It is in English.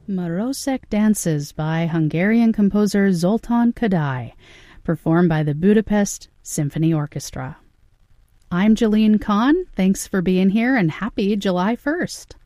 Marosek Dances by Hungarian composer Zoltán Kodály, performed by the Budapest Symphony Orchestra. I'm Jalene Kahn. Thanks for being here and happy July 1st.